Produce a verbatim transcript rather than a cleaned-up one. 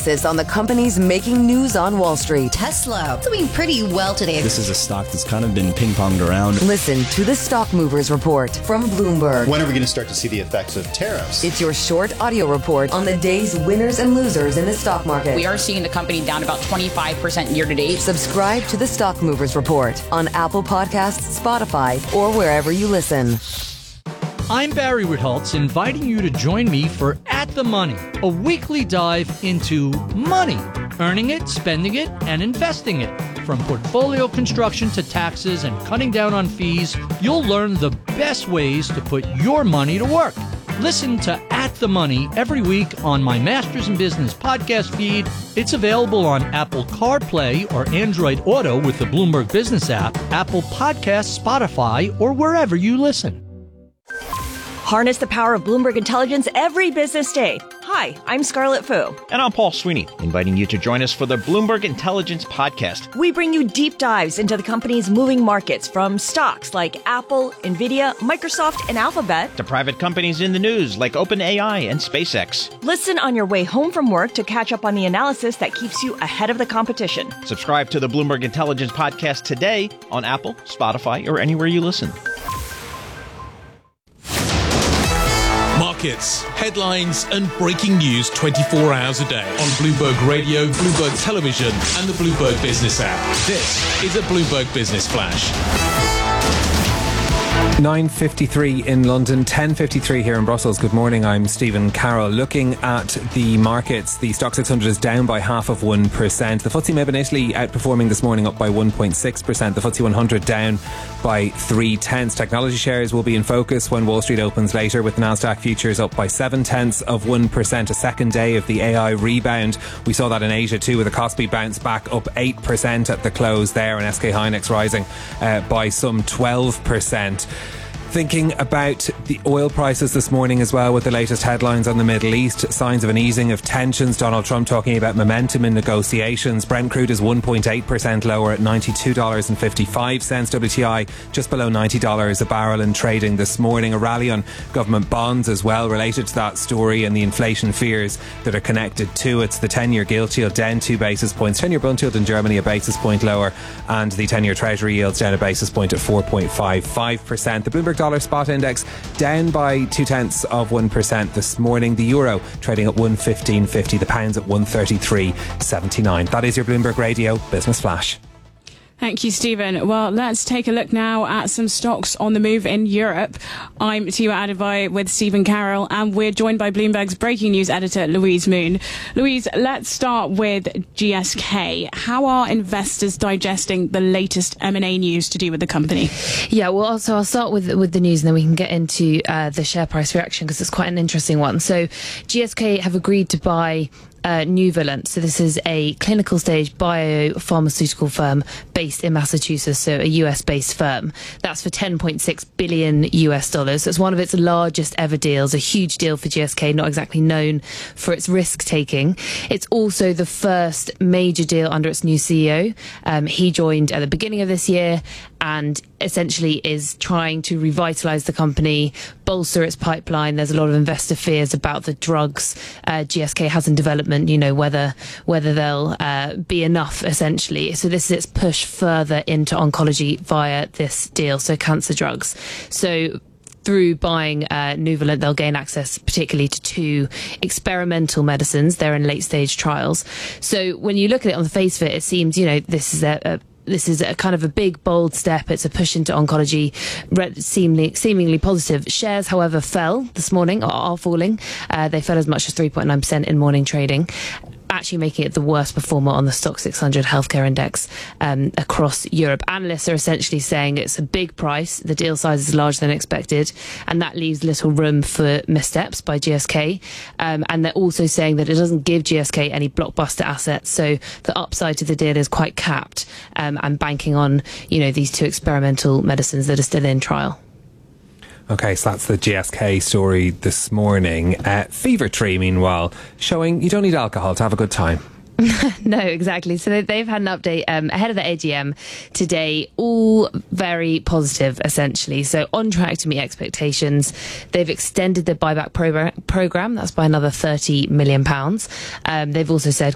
analysis on the companies making news on Wall Street. Tesla doing pretty well today. This is a stock that's kind of been ping-ponged around. Listen to the Stock Movers Report from Bloomberg. When are we going to start to see the effects of tariffs? It's your short audio report on the day's winners and losers in the stock market. We are seeing the company down about twenty-five percent year to date. Subscribe to the Stock Movers Report on Apple Podcasts, Spotify, or wherever you listen. I'm Barry Ritholtz, inviting you to join me for At the Money, a weekly dive into money, earning it, spending it, and investing it. From portfolio construction to taxes and cutting down on fees, you'll learn the best ways to put your money to work. Listen to At the Money every week on my Masters in Business podcast feed. It's available on Apple CarPlay or Android Auto with the Bloomberg Business app, Apple Podcasts, Spotify, or wherever you listen. Harness the power of Bloomberg Intelligence every business day. Hi, I'm Scarlett Fu. And I'm Paul Sweeney, inviting you to join us for the Bloomberg Intelligence Podcast. We bring you deep dives into the company's moving markets, from stocks like Apple, Nvidia, Microsoft, and Alphabet, to private companies in the news like OpenAI and SpaceX. Listen on your way home from work to catch up on the analysis that keeps you ahead of the competition. Subscribe to the Bloomberg Intelligence Podcast today on Apple, Spotify, or anywhere you listen. Markets, headlines, and breaking news twenty-four hours a day on Bloomberg Radio, Bloomberg Television, and the Bloomberg Business app. This is a Bloomberg Business Flash. nine fifty-three in London, ten fifty-three here in Brussels. Good morning, I'm Stephen Carroll. Looking at the markets, the Stock six hundred is down by half of one percent. The F T S E M I B in Italy outperforming this morning, up by one point six percent. The F T S E one hundred down by three tenths. Technology shares will be in focus when Wall Street opens later, with the Nasdaq futures up by seven tenths of one percent. A second day of the A I rebound. We saw that in Asia too, with the Kospi bounce back up eight percent at the close there, and S K Hynix rising uh, by some twelve percent. Thinking about the oil prices this morning as well, with the latest headlines on the Middle East, signs of an easing of tensions. Donald Trump talking about momentum in negotiations. Brent crude is one point eight percent lower at ninety-two dollars and fifty-five cents. W T I just below ninety dollars a barrel in trading this morning. A rally on government bonds as well related to that story and the inflation fears that are connected to it. The ten-year gilt yield down two basis points. ten-year bond yield in Germany a basis point lower, and the ten-year treasury yields down a basis point at four point five five percent. The Bloomberg Dollar Spot Index down by two tenths of one percent this morning. The euro trading at one fifteen fifty. The pound's at one thirty-three seventy-nine. That is your Bloomberg Radio Business Flash. Thank you, Stephen. Well, let's take a look now at some stocks on the move in Europe. I'm Tiwa Adivai with Stephen Carroll, and we're joined by Bloomberg's breaking news editor, Louise Moon. Louise, let's start with G S K. How are investors digesting the latest M and A news to do with the company? Yeah, well, also I'll start with with the news, and then we can get into uh, the share price reaction, because it's quite an interesting one. So G S K have agreed to buy Uh, Nuvalent. So this is a clinical stage biopharmaceutical firm based in Massachusetts, so a U S-based firm. That's for ten point six billion U S dollars. It's one of its largest ever deals, a huge deal for G S K, not exactly known for its risk-taking. It's also the first major deal under its new C E O. Um, he joined at the beginning of this year and essentially is trying to revitalise the company, bolster its pipeline. There's a lot of investor fears about the drugs uh, G S K has in development, you know, whether whether they'll uh, be enough, essentially. So this is its push further into oncology via this deal, so cancer drugs. So through buying uh, Nuvalent, they'll gain access particularly to two experimental medicines. They're in late-stage trials. So when you look at it on the face of it, it seems, you know, this is a, a This is a kind of a big, bold step. It's a push into oncology, seemingly, seemingly positive. Shares, however, fell this morning, or are falling. Uh, they fell as much as three point nine percent in morning trading, actually making it the worst performer on the Stock six hundred healthcare index um, across Europe. Analysts are essentially saying it's a big price, the deal size is larger than expected, and that leaves little room for missteps by G S K. Um, and they're also saying that it doesn't give G S K any blockbuster assets, so the upside to the deal is quite capped, um, and banking on, you know, these two experimental medicines that are still in trial. Okay, so that's the G S K story this morning. Uh, Fever Tree, meanwhile, showing you don't need alcohol to have a good time. No, exactly. So they've had an update um, ahead of the A G M today, all very positive, essentially. So on track to meet expectations. They've extended their buyback program, program. That's by another thirty million pounds. Um, they've also said